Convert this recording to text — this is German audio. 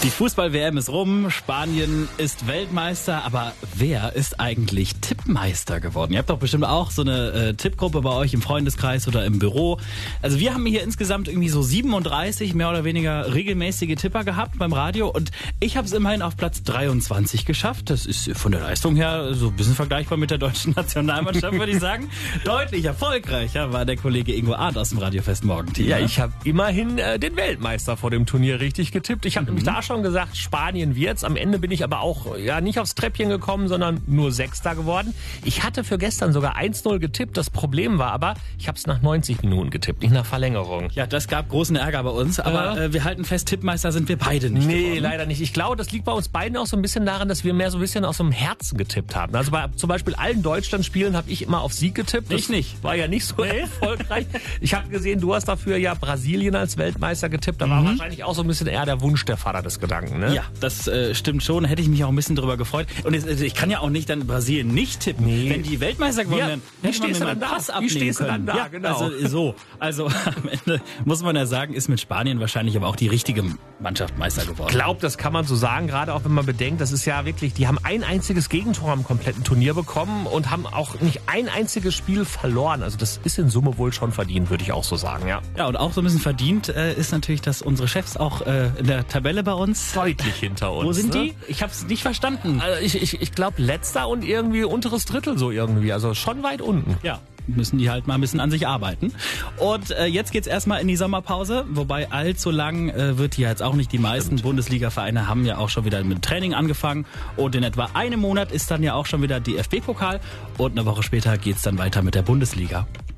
Die Fußball-WM ist rum, Spanien ist Weltmeister, aber wer ist eigentlich Tippmeister geworden? Ihr habt doch bestimmt auch so eine Tippgruppe bei euch im Freundeskreis oder im Büro. Also wir haben hier insgesamt irgendwie so 37 mehr oder weniger regelmäßige Tipper gehabt beim Radio und ich habe es immerhin auf Platz 23 geschafft. Das ist von der Leistung her so ein bisschen vergleichbar mit der deutschen Nationalmannschaft, würde ich sagen. Deutlich erfolgreicher war der Kollege Ingo Arndt aus dem Radiofest Morgenteam. Ja, ich habe immerhin den Weltmeister vor dem Turnier richtig getippt. Ich habe nämlich da schon gesagt, Spanien wird's. Am Ende bin ich aber auch nicht aufs Treppchen gekommen, sondern nur Sechster geworden. Ich hatte für gestern sogar 1-0 getippt. Das Problem war aber, ich habe es nach 90 Minuten getippt, nicht nach Verlängerung. Ja, das gab großen Ärger bei uns, aber wir halten fest, Tippmeister sind wir beide nicht geworden. Leider nicht. Ich glaube, das liegt bei uns beiden auch so ein bisschen daran, dass wir mehr so ein bisschen aus dem Herzen getippt haben. Also bei zum Beispiel allen Deutschlandspielen habe ich immer auf Sieg getippt. Ich nicht. War ja nicht so erfolgreich. Ich habe gesehen, du hast dafür ja Brasilien als Weltmeister getippt. Da war wahrscheinlich auch so ein bisschen eher der Wunsch der Vater des Gedanken, ne? Ja, das stimmt schon. Hätte ich mich auch ein bisschen drüber gefreut. Und ich kann ja auch nicht dann Brasilien nicht tippen. Nee. Wenn die Weltmeister gewonnen wären, hätte man mir meinen Pass abnehmen können. Da? Ja, genau. Also am Ende muss man ja sagen, ist mit Spanien wahrscheinlich aber auch die richtige Mannschaft Meister geworden. Ich glaube, das kann man so sagen, gerade auch wenn man bedenkt, das ist ja wirklich, die haben ein einziges Gegentor am kompletten Turnier bekommen und haben auch nicht ein einziges Spiel verloren. Also das ist in Summe wohl schon verdient, würde ich auch so sagen, ja. Ja, und auch so ein bisschen verdient ist natürlich, dass unsere Chefs auch in der Tabelle bei uns deutlich hinter uns. Wo sind die? Ich habe es nicht verstanden. Also ich glaube letzter und irgendwie unteres Drittel so irgendwie, also schon weit unten. Ja. Müssen die halt mal ein bisschen an sich arbeiten. Und jetzt geht's erstmal in die Sommerpause, wobei allzu lang wird die jetzt auch nicht. Die meisten Bundesliga-Vereine haben ja auch schon wieder mit Training angefangen und in etwa einem Monat ist dann ja auch schon wieder DFB-Pokal und eine Woche später geht's dann weiter mit der Bundesliga.